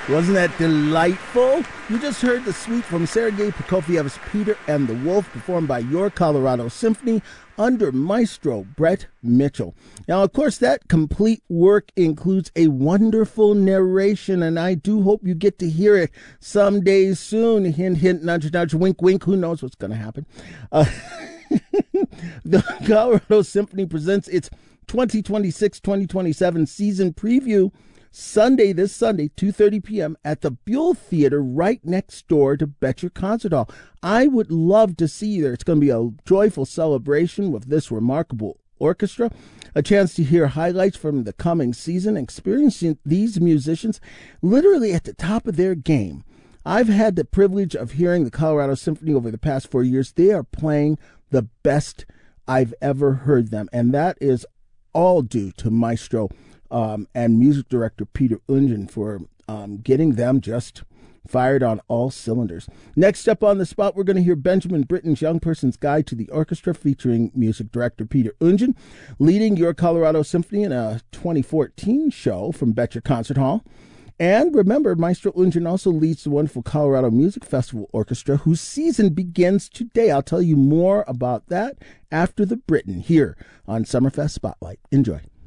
Wasn't that delightful? You just heard the suite from Sergei Prokofiev's Peter and the Wolf, performed by Your Colorado Symphony under Maestro Brett Mitchell. Now, of course, that complete work includes a wonderful narration, and I do hope you get to hear it someday soon. Hint, hint, nudge, nudge, wink, wink. Who knows what's going to happen? The Colorado Symphony presents its 2026-2027 season preview this Sunday, 2:30 p.m. at the Buell Theater right next door to Betcher Concert Hall. I would love to see you there. It's going to be a joyful celebration with this remarkable orchestra, a chance to hear highlights from the coming season, experiencing these musicians literally at the top of their game. I've had the privilege of hearing the Colorado Symphony over the past 4 years. They are playing the best I've ever heard them, and that is all due to Maestro and music director Peter Ungen for getting them just fired on all cylinders. Next up on the spot, we're going to hear Benjamin Britten's Young Person's Guide to the Orchestra, featuring music director Peter Ungen, leading Your Colorado Symphony in a 2014 show from Betcher Concert Hall. And remember, Maestro Ungen also leads the wonderful Colorado Music Festival Orchestra, whose season begins today. I'll tell you more about that after the Britten here on Summerfest Spotlight. Enjoy.